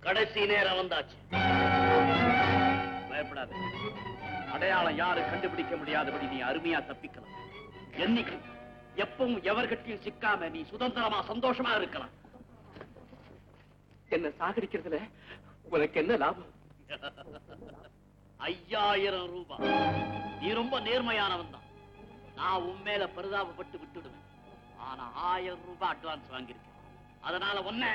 கடைசி நேரம் வந்தாச்சு. பயப்படாத. அடையாளம் யாரு கண்டுபிடிக்க முடியாதபடி நீ அருமையா தப்பிக்கலாம். என்னைக்கு எப்பவும் எவர்கிட்டையும் சிக்காம நீ சுதந்திரமா சந்தோஷமா இருக்கலாம். என்ன சாகடிக்கிறதுல உனக்கு என்ன லாபம்? 5000 ரூபாய். நீ ரொம்ப நேர்மையானவன் தான். நான் உண்மையில பரிதாபப்பட்டு விட்டுடுவேன். ஆனா 1000 ரூபாய் அட்வான்ஸ் வாங்கியிருக்கேன். அதனால ஒன்ன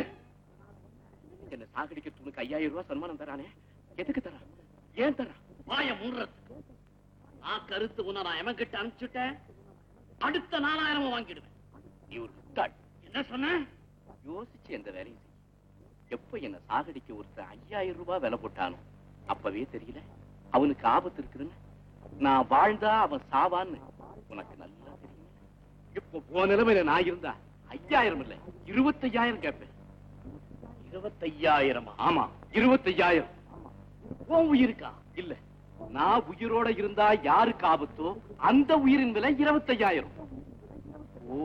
என்ன சாகடிக்கிறதுக்கு உனக்கு 5000 ரூபாய் சன்மானம் தரானே, எதுக்கு தரான்? ஏன் தரான்? வாய மூடுறதுக்கு. நான் கருத்து உன்னை நான் எவன்கிட்ட அனுப்பிச்சுட்டேன். அடுத்த 4000 வாங்கிடுவேன். நீ ஒரு முட்டாள். என்ன சொன்ன? யோசிச்சு எந்த வேலையும் செய். எப்ப என்ன சாகடிக்க ஒருத்தர் 5000 ரூபாய் விலை போட்டானோ அப்பவே தெரியல அவனுக்கு ஆபத்து இருக்குதுன்னு. நான் வாழ்ந்தா அவன் சாவான்னு உனக்கு நல்லா தெரியும். இப்போ போன நிலைமையில நான் இருந்தா 5000 இல்ல 25000 கேட்பேன். 25000? ஆமா, 25000. உன் உயிருக்கா? இல்ல, நான் உயிரோட இருந்தா யாருக்கு ஆபத்தோ அந்த உயிரின் விலை 25000. ஓ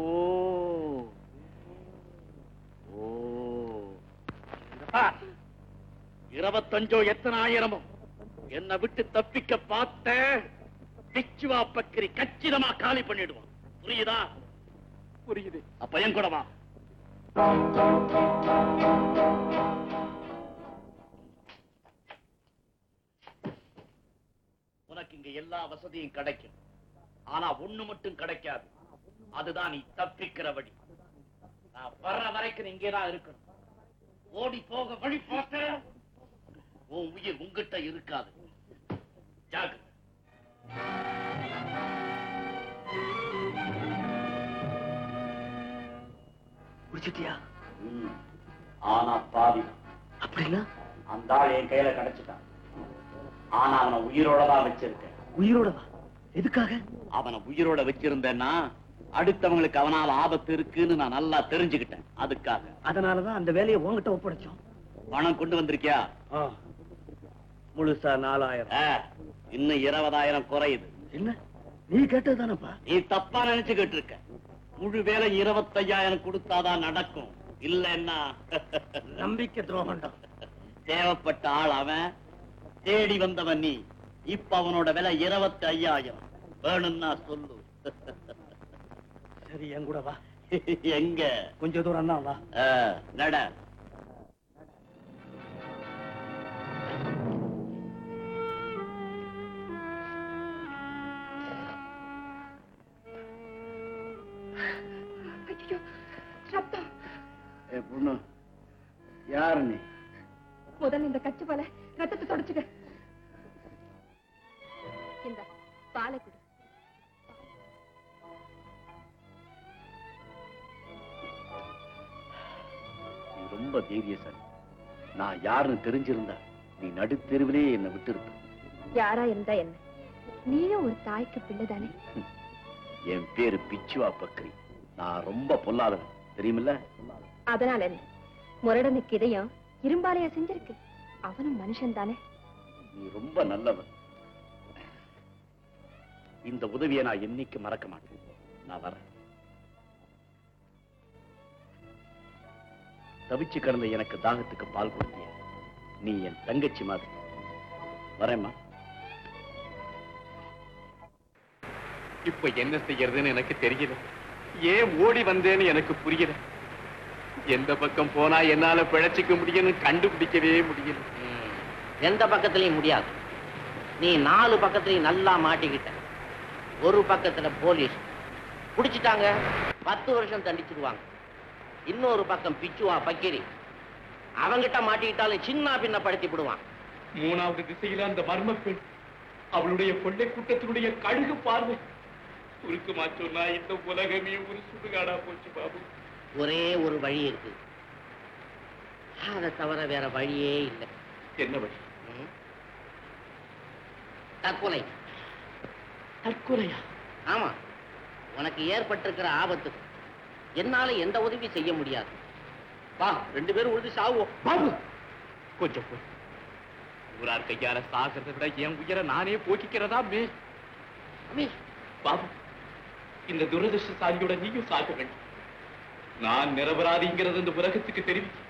ஓ 25 எத்தனை ஆயிரமோ என்னை விட்டு தப்பிக்க பார்த்த பிச்சுவா பக்கரி கச்சிதமா காலி பண்ணிடுவான். புரியுதா? புரியுது. அப்ப என் கூட வா. உனக்கு இங்க எல்லா வசதியும் கிடைக்கும். ஆனா ஒண்ணு மட்டும் கிடைக்காது. அதுதான் நீ தப்பிக்கிற வழி. நான் வர்ற வரைக்கும் நீ இங்கேதான் இருக்கணும். ஓடி போக வழி பார்த்த உன் உயிர் உங்கிட்ட இருக்காது. ஜாகிரதை. குடிச்சிட்டியா? ஆனா பாதி. அப்படின்னா அந்த ஆள் என் கையில கிடைச்சிட்டான். ஆனா அவனை உயிரோட தான் வச்சிருக்கேன். உயிரோடவா? எதுக்காக? அவனை உயிரோட வச்சிருந்தேன்னா அடுத்தவங்களுக்கு அவனால ஆபத்து இருக்குன்னு நான் நல்லா தெரிஞ்சுக்கிட்டேன். அதுக்காக. அதனாலதான் அந்த வேலையை உன்கிட்ட ஒப்படைச்சோம். பணம் கொண்டு வந்திருக்கியா? முழுசா 4000. இன்னும் 20000 குறையுது. என்ன நீ கேட்டதுதானப்பா? நீ தப்பா நினைச்சுக்கிட்டு இருக்க. முழு வேலை 25000 கொடுத்தாதான் நடக்கும். இல்லன்னா நம்பிக்கை துரோகம்டா. தேவைப்பட்ட ஆள் அவன், தேடி வந்தவன் நீ. இப்ப அவனோட விலை 25000. வேணும்னா சொல்லு. சரி, என் கூட வா. எங்க? கொஞ்ச தூரம் தான் வா. நட. பொண்ணு, யாரு நீ? முதல்ல இந்த கச்சு போல ரத்தத்தை தொடச்சுக்க. இந்த பாலை குடு. நீ ரொம்ப தைரியசாலி. நான் யாருன்னு தெரிஞ்சிருந்தா நீ நடுத்தெருவிலே என்னை விட்டு இருப்ப. யாரா இருந்தா என்ன, நீயும் ஒரு தாய்க்கு பிள்ளைதானே. என் பேரு பிச்சுவா பக்ரி. நான் ரொம்ப பொல்லாதவன், தெரியுமில்ல? அதனால என்ன, முரடனுக்கு இதயம் இரும்பாலையா செஞ்சிருக்கு. அவனும் மனுஷன் தானே. நீ ரொம்ப நல்லவன். இந்த உதவியை நான் என்னைக்கு மறக்க மாட்டேன். நான் வரேன். தவிச்சு கிடந்த எனக்கு தாகத்துக்கு பால் கொடுத்திய நீ என் தங்கச்சி மாதிரி. வரேம்மா. இப்ப என்ன செய்யறதுன்னு எனக்கு தெரியல. ஏன் ஓடி வந்தேன்னு எனக்கு புரியல. எந்த பக்கம் போனா என்னால பிழைச்சிக்க முடியும்னு கண்டுபிடிக்கவே முடியல. எந்த பக்கத்திலையும் முடியாது. நீ 4 பக்கத்திலையும் நல்லா மாட்டிக்கிட்ட. ஒரு பக்கத்துல போலீஸ் புடிச்சிட்டாங்க, 10 வருஷம் தண்டிச்சிருவாங்க. இன்னொரு பக்கம் பிச்சுவா பக்கிரி, அவங்கிட்ட மாட்டிக்கிட்டாலும் சின்ன பின்ன படுத்தி விடுவான். 3வது திசையில அந்த மர்ம பெண், அவளுடைய கொள்ளை கூட்டத்தினுடைய கழுகு பார்வை. சுருக்கமா சொன்னா இந்த உலகமே ஒரு சுடுகாடா போச்சு பாபு. ஒரே ஒரு வழி இருக்கு, அதை தவிர வேற வழியே இல்லை. என்ன வழி? தற்கொலை. தற்கொலையா? ஆமா, உனக்கு ஏற்பட்டிருக்கிற ஆபத்துக்கு என்னால எந்த உதவி செய்ய முடியாது. வா, 2 பேரும் உழுது சாவோம். பாபு, கொஞ்சம் போய் ஊரார் கையால சாகிறத விட என் உயிரை நானே போக்கிக்கிறதா பாபு. இந்த துரதிருஷ்டசாலியோட நீயும் சாக வேண்டும். நான் நிரபராதிங்கிறது இந்த உலகத்துக்கு தெரிவிக்க